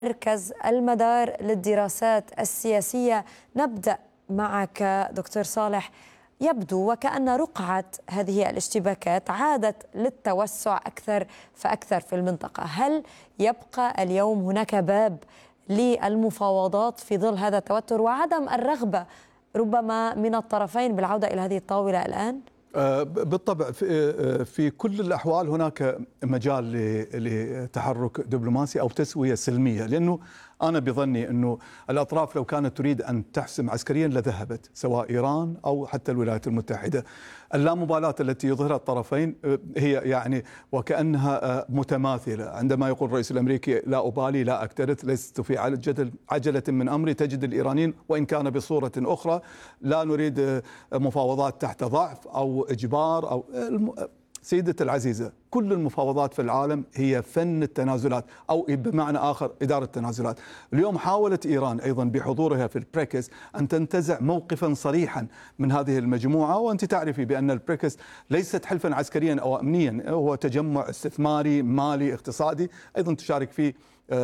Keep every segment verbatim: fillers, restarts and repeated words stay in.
مركز المدار للدراسات السياسية. نبدأ معك دكتور صالح. يبدو وكأن رقعة هذه الاشتباكات عادت للتوسع أكثر فأكثر في المنطقة. هل يبقى اليوم هناك باب للمفاوضات في ظل هذا التوتر وعدم الرغبة ربما من الطرفين بالعودة إلى هذه الطاولة الآن؟ بالطبع في, في كل الأحوال هناك مجال لتحرك دبلوماسي أو تسوية سلمية، لأنه أنا بظني أنه الأطراف لو كانت تريد أن تحسم عسكريا لذهبت، سواء إيران أو حتى الولايات المتحدة. اللامبالاة التي يظهرها الطرفين هي يعني وكأنها متماثلة. عندما يقول الرئيس الأمريكي لا أبالي لا أكترث لست في عجلة, عجلة من أمري، تجد الإيرانيين وإن كان بصورة أخرى لا نريد مفاوضات تحت ضعف أو إجبار أو سيدة العزيزة، كل المفاوضات في العالم هي فن التنازلات أو بمعنى آخر إدارة التنازلات. اليوم حاولت إيران أيضا بحضورها في البريكس أن تنتزع موقفا صريحا من هذه المجموعة، وأنت تعرفي بأن البريكس ليست حلفا عسكريا أو أمنيا، هو تجمع استثماري مالي اقتصادي، أيضا تشارك فيه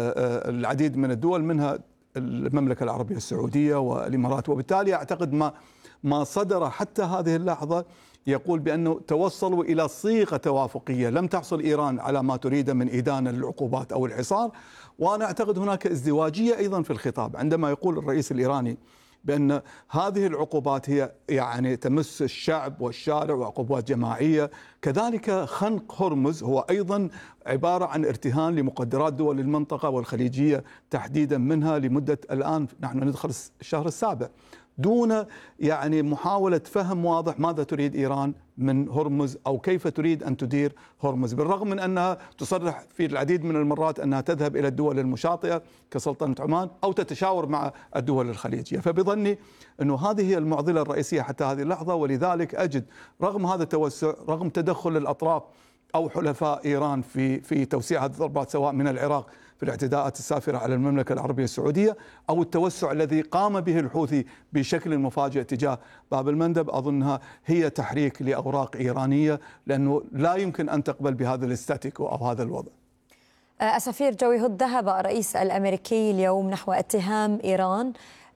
العديد من الدول منها المملكة العربية السعودية والإمارات. وبالتالي أعتقد ما ما صدر حتى هذه اللحظة يقول بأنه توصلوا إلى صيغة توافقية لم تحصل إيران على ما تريد من إدانة العقوبات أو الحصار. وأنا أعتقد هناك ازدواجية أيضا في الخطاب عندما يقول الرئيس الإيراني بأن هذه العقوبات هي يعني تمس الشعب والشارع وعقوبات جماعية. كذلك خنق هرمز هو أيضا عبارة عن ارتهان لمقدرات دول المنطقة والخليجية تحديدا، منها لمدة الآن نحن ندخل الشهر السابع دون يعني محاولة فهم واضح ماذا تريد إيران من هرمز أو كيف تريد أن تدير هرمز، بالرغم من أنها تصرح في العديد من المرات أنها تذهب إلى الدول المشاطئة كسلطنة عمان أو تتشاور مع الدول الخليجية. فبظني أنه هذه هي المعضلة الرئيسية حتى هذه اللحظة، ولذلك أجد رغم هذا التوسع، رغم تدخل الأطراف أو حلفاء إيران في في توسيع هذه الضربات سواء من العراق في الاعتداءات السافرة على المملكة العربية السعودية أو التوسع الذي قام به الحوثي بشكل مفاجئ تجاه باب المندب، أظنها هي تحريك لأوراق إيرانية، لأنه لا يمكن أن تقبل بهذا الاستاتيكو أو هذا الوضع. السفير جوي هود، ذهب الرئيس الأمريكي اليوم نحو اتهام إيران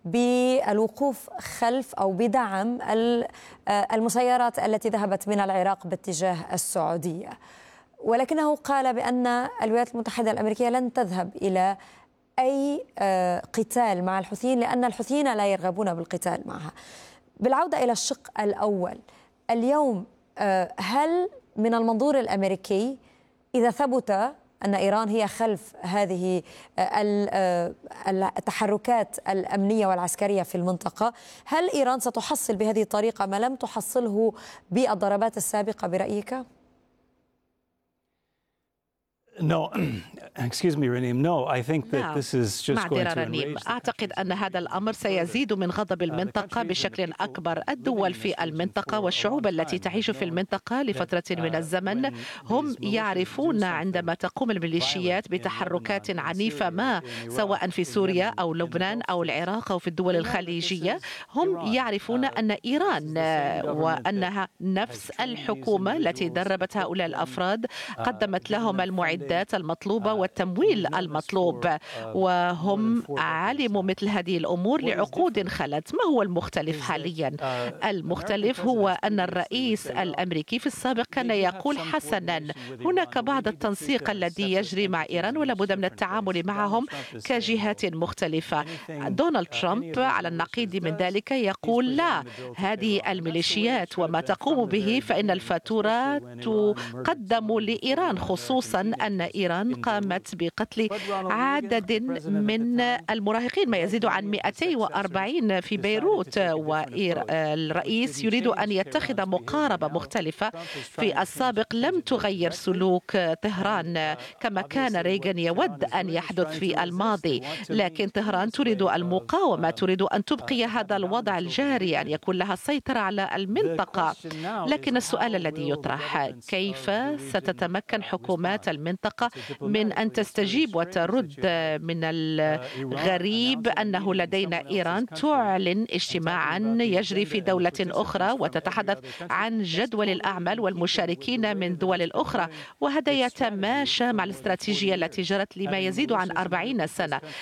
بالوقوف خلف أو بدعم المسيرات التي ذهبت من العراق باتجاه السعودية، ولكنه قال بأن الولايات المتحدة الأمريكية لن تذهب إلى أي قتال مع الحوثيين لأن الحوثيين لا يرغبون بالقتال معها. بالعودة إلى الشق الأول اليوم، هل من المنظور الأمريكي إذا ثبت أن إيران هي خلف هذه التحركات الأمنية والعسكرية في المنطقة، هل إيران ستحصل بهذه الطريقة ما لم تحصله بالضربات السابقة برأيك؟ No, excuse me, Raneem. No, I think that this is just going to enrage. أعتقد أن هذا الأمر سيزيد من غضب المنطقة بشكل أكبر. الدول في المنطقة والشعوب التي تعيش في المنطقة لفترة من الزمن هم يعرفون عندما تقوم الميليشيات بتحركات عنيفة ما سواء في سوريا أو لبنان أو العراق أو في الدول الخليجية، هم يعرفون أن إيران وأنها نفس الحكومة التي دربت هؤلاء الأفراد قدمت لهم المعدات المطلوبة والتمويل المطلوب، وهم علموا مثل هذه الأمور لعقود خلت. ما هو المختلف حاليا؟ المختلف هو أن الرئيس الأمريكي في السابق كان يقول حسنا هناك بعض التنسيق الذي يجري مع إيران ولا بد من التعامل معهم كجهات مختلفة. دونالد ترامب على النقيض من ذلك يقول لا، هذه الميليشيات وما تقوم به فإن الفاتورة تقدم لإيران، خصوصا أن إيران قامت بقتل عدد من المراهقين ما يزيد عن مئتين وأربعين في بيروت، والرئيس يريد أن يتخذ مقاربة مختلفة. في السابق لم تغير سلوك طهران كما كان ريغان يود أن يحدث في الماضي، لكن طهران تريد المقاومة، تريد أن تبقي هذا الوضع الجاري، أن يكون لها السيطرة على المنطقة. لكن السؤال الذي يطرح كيف ستتمكن حكومات المنطقة المنطقة من أن تستجيب وترد. من الغريب أنه لدينا إيران تعلن اجتماعا يجري في دولة أخرى وتتحدث عن جدول الأعمال والمشاركين من دول أخرى، وهذا يتماشى مع الاستراتيجية التي جرت لما يزيد عن أربعين سنة.